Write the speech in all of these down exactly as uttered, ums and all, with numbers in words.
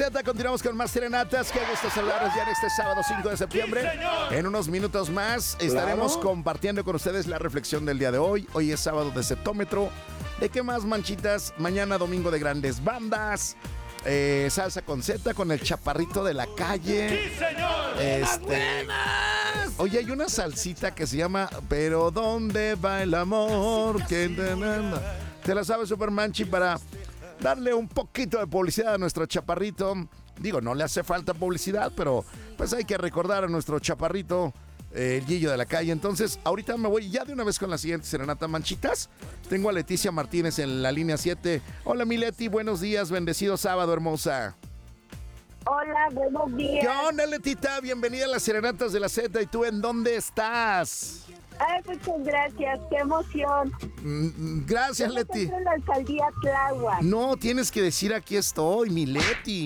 Continuamos con más serenatas. Qué gusto saludarlos ya en este sábado cinco de septiembre. Sí, en unos minutos más estaremos claro. compartiendo con ustedes la reflexión del día de hoy. Hoy es sábado de septómetro. ¿De qué más, manchitas? Mañana domingo de grandes bandas. Eh, salsa con Z con el chaparrito de la calle. ¡Sí, señor! Este. Oye, hay una salsita que se llama Pero ¿dónde va el amor? Que te la sabe Supermanchi para darle un poquito de publicidad a nuestro chaparrito. Digo, no le hace falta publicidad, pero pues hay que recordar a nuestro chaparrito, eh, el Gillo de la calle. Entonces, ahorita me voy ya de una vez con la siguiente serenata, manchitas. Tengo a Leticia Martínez en la línea siete. Hola, mi Leti, buenos días, bendecido sábado, hermosa. Hola, buenos días. ¿Qué onda, Letita? Bienvenida a las serenatas de la Z. ¿Y tú en dónde estás? Ay, muchas gracias, qué emoción. Mm, gracias, Yo Leti. en la alcaldía Tláhuac. No, tienes que decir aquí estoy, mi Leti.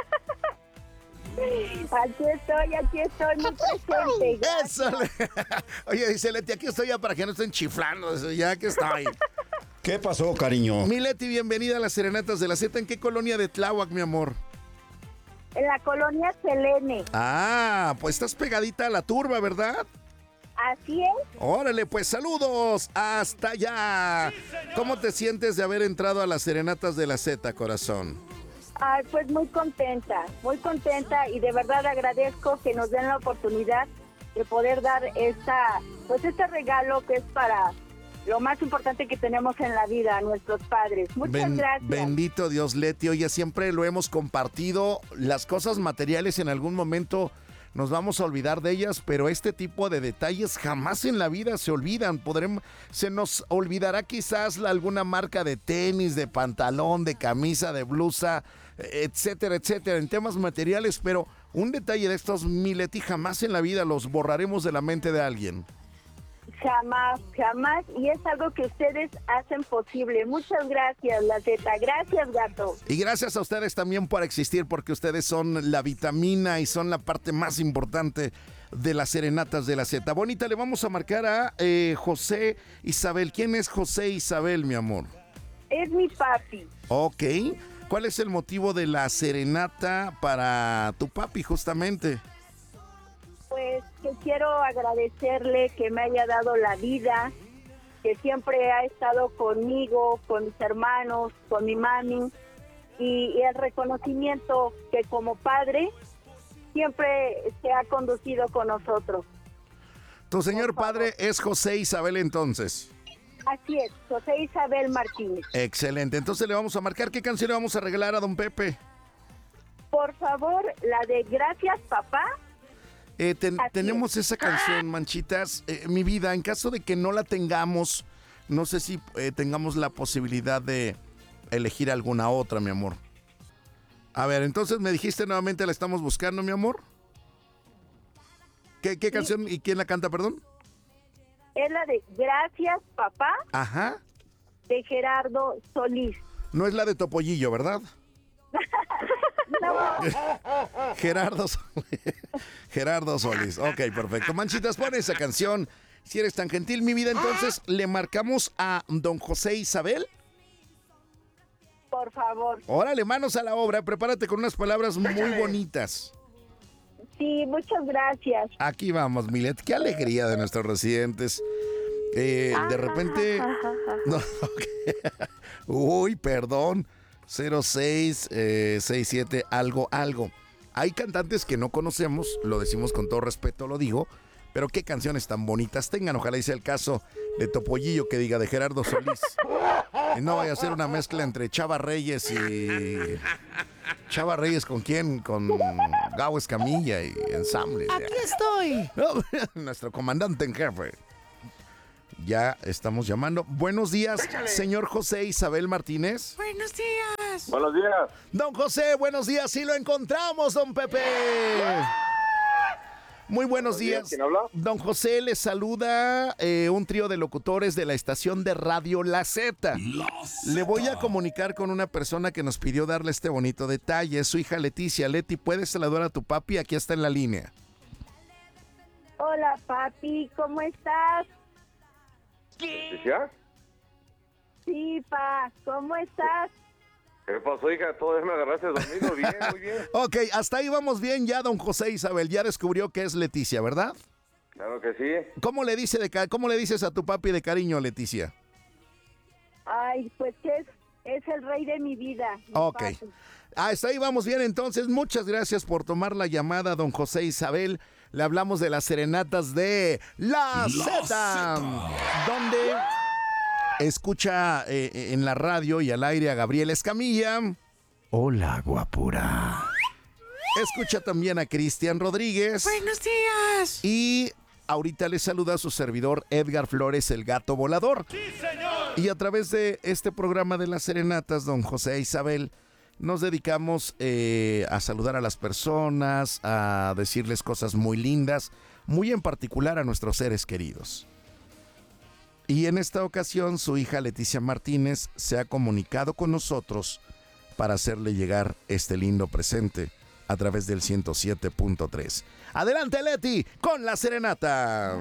Aquí estoy, aquí estoy, muy presente. Eso. Oye, dice Leti, aquí estoy ya para que no estén chiflando. Ya que estoy. ¿Qué pasó, cariño? Mi Leti, bienvenida a las serenatas de la Z. ¿En qué colonia de Tláhuac, mi amor? En la colonia Selene. Ah, pues estás pegadita a la turba, ¿verdad? Así es. Órale, pues saludos hasta allá. ¿Cómo te sientes de haber entrado a las serenatas de la Z, corazón? Ay, pues muy contenta, muy contenta y de verdad agradezco que nos den la oportunidad de poder dar esta, pues este regalo que es para lo más importante que tenemos en la vida, a nuestros padres. Muchas ben, gracias. Bendito Dios, Leti. Oye, siempre lo hemos compartido. Las cosas materiales en algún momento nos vamos a olvidar de ellas, pero este tipo de detalles jamás en la vida se olvidan. Podremos, se nos olvidará quizás la, alguna marca de tenis, de pantalón, de camisa, de blusa, etcétera, etcétera, en temas materiales, pero un detalle de estos, mi Leti, jamás en la vida los borraremos de la mente de alguien. Jamás, jamás, y es algo que ustedes hacen posible. Muchas gracias, la Z. Gracias, gato. Y gracias a ustedes también por existir, porque ustedes son la vitamina y son la parte más importante de las serenatas de la Z. Bonita, le vamos a marcar a eh, José Isabel. ¿Quién es José Isabel, mi amor? Es mi papi. Ok. ¿Cuál es el motivo de la serenata para tu papi, justamente? Pues que quiero agradecerle que me haya dado la vida, que siempre ha estado conmigo, con mis hermanos, con mi mami, y, y el reconocimiento que como padre siempre se ha conducido con nosotros. Tu señor padre es José Isabel, entonces. Así es, José Isabel Martínez. Excelente, entonces le vamos a marcar. ¿Qué canción le vamos a regalar a don Pepe? Por favor, la de Gracias, papá. Eh, ten, tenemos esa canción, manchitas. Eh, mi vida, en caso de que no la tengamos, no sé si eh, tengamos la posibilidad de elegir alguna otra, mi amor. A ver, entonces me dijiste nuevamente, la estamos buscando, mi amor. ¿Qué, qué sí. canción y quién la canta, perdón? Es la de Gracias, papá. Ajá. De Gerardo Solís. No es la de Topollillo, ¿verdad? No. Gerardo Solís. Gerardo Solís. Ok, perfecto. Manchitas, pon esa canción. Si eres tan gentil, mi vida, entonces le marcamos a don José Isabel. Por favor. Órale, manos a la obra. Prepárate con unas palabras muy bonitas. Sí, muchas gracias. Aquí vamos, Milet. Qué alegría de nuestros residentes. Eh, de repente... No, okay. Uy, perdón. cero seis sesenta y siete algo, algo. Hay cantantes que no conocemos, lo decimos con todo respeto, lo digo, pero qué canciones tan bonitas tengan. Ojalá y sea el caso de Topollillo, que diga de Gerardo Solís. Y no vaya a ser una mezcla entre Chava Reyes y... Chava Reyes, ¿con quién? Con Gabo Escamilla y Ensamble. Aquí estoy. Nuestro comandante en jefe. Ya estamos llamando. Buenos días, señor José Isabel Martínez. Buenos días. Buenos días. Don José, buenos días. Sí lo encontramos, don Pepe. Muy buenos, buenos días. días. ¿Quién habla? Don José, le saluda eh, un trío de locutores de la estación de radio La Z. La Z. Le voy a comunicar con una persona que nos pidió darle este bonito detalle. Es su hija Leticia. Leti, ¿puedes saludar a tu papi? Aquí está en la línea. Hola, papi. ¿Cómo estás? ¿Leticia? Sí, pa. ¿Cómo estás? ¿Qué pasó, hija? Todavía me agarraste dormido. Bien, muy bien. Ok, hasta ahí vamos bien ya, don José Isabel. Ya descubrió que es Leticia, ¿verdad? Claro que sí. ¿Cómo le, dice de, ca- ¿Cómo le dices a tu papi de cariño, Leticia? Ay, pues que es, es el rey de mi vida. mi Ok. papi. Hasta ahí vamos bien, entonces. Muchas gracias por tomar la llamada, don José Isabel. Le hablamos de las serenatas de La, Z, donde escucha eh, en la radio y al aire a Gabriel Escamilla. Hola, guapura. Escucha también a Cristian Rodríguez. Buenos días. Y ahorita le saluda a su servidor Edgar Flores, el gato volador. Sí, señor. Y a través de este programa de las serenatas, don José Isabel, nos dedicamos eh, a saludar a las personas, a decirles cosas muy lindas, muy en particular a nuestros seres queridos. Y en esta ocasión, su hija Leticia Martínez se ha comunicado con nosotros para hacerle llegar este lindo presente a través del ciento siete punto tres. Adelante, Leti, con la serenata.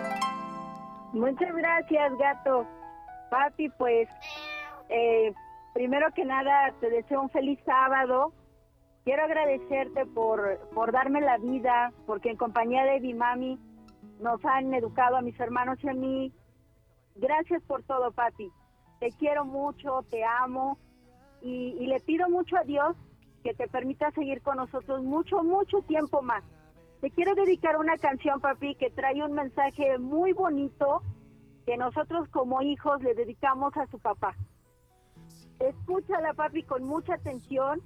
Muchas gracias, gato. Papi, pues, eh, primero que nada, te deseo un feliz sábado. Quiero agradecerte por, por darme la vida, porque en compañía de mi mami nos han educado a mis hermanos y a mí. Gracias por todo, papi. Te quiero mucho, te amo y, y le pido mucho a Dios que te permita seguir con nosotros mucho, mucho tiempo más. Te quiero dedicar una canción, papi, que trae un mensaje muy bonito que nosotros como hijos le dedicamos a su papá. Escúchala, papi, con mucha atención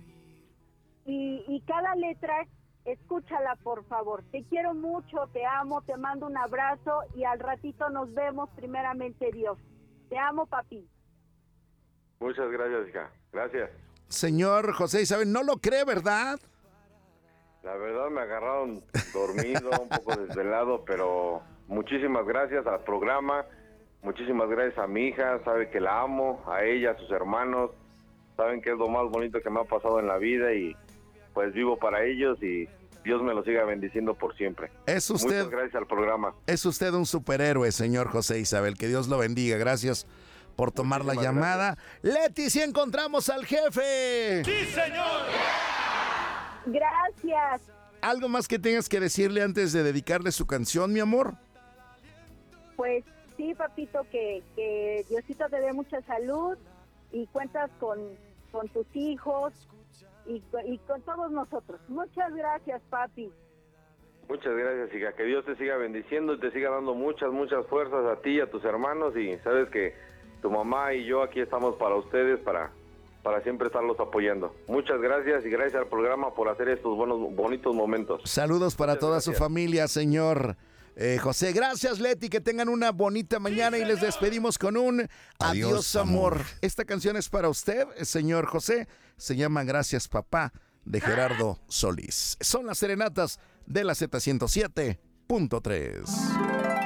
y, y cada letra, escúchala, por favor. Te quiero mucho, te amo, te mando un abrazo y al ratito nos vemos, primeramente Dios. Te amo, papi. Muchas gracias, hija. Gracias. Señor José Isabel, no lo cree, ¿verdad? La verdad me agarraron dormido, un poco desvelado, pero muchísimas gracias al programa. Muchísimas gracias a mi hija, sabe que la amo, a ella, a sus hermanos, saben que es lo más bonito que me ha pasado en la vida y pues vivo para ellos y Dios me los siga bendiciendo por siempre. Es usted, Muchas gracias al programa. es usted un superhéroe, señor José Isabel, que Dios lo bendiga, gracias por tomar la Muchísimas llamada. Leti, si encontramos al jefe. Sí, señor. Gracias. ¿Algo más que tengas que decirle antes de dedicarle su canción, mi amor? Pues sí, papito, que, que Diosito te dé mucha salud y cuentas con, con tus hijos y, y con todos nosotros. Muchas gracias, papi. Muchas gracias, hija. Que Dios te siga bendiciendo y te siga dando muchas, muchas fuerzas a ti y a tus hermanos. Y sabes que tu mamá y yo aquí estamos para ustedes, para, para siempre estarlos apoyando. Muchas gracias y gracias al programa por hacer estos buenos, bonitos momentos. Saludos para Muchas toda gracias. su familia, señor eh, José. Gracias, Leti, que tengan una bonita mañana y les despedimos con un adiós, Adiós, amor. amor. Esta canción es para usted, señor José. Se llama Gracias, papá, de Gerardo Solís. Son las serenatas de la Z ciento siete punto tres.